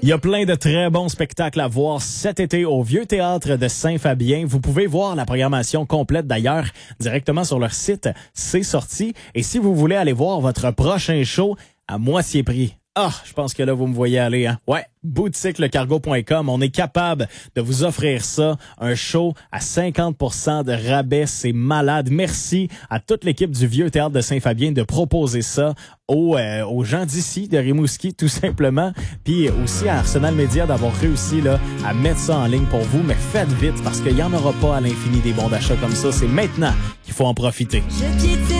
Il y a plein de très bons spectacles à voir cet été au Vieux Théâtre de Saint-Fabien. Vous pouvez voir la programmation complète d'ailleurs directement sur leur site. C'est sorti. Et si vous voulez aller voir votre prochain show à moitié prix, je pense que là, vous me voyez aller, hein? Ouais, boutiquelecargo.com, on est capable de vous offrir ça, un show à 50% de rabais, c'est malade. Merci à toute l'équipe du Vieux Théâtre de Saint-Fabien de proposer ça aux gens d'ici, de Rimouski, tout simplement. Puis aussi à Arsenal Média d'avoir réussi là à mettre ça en ligne pour vous. Mais faites vite parce qu'il n'y en aura pas à l'infini des bons d'achat comme ça. C'est maintenant qu'il faut en profiter. Je piétine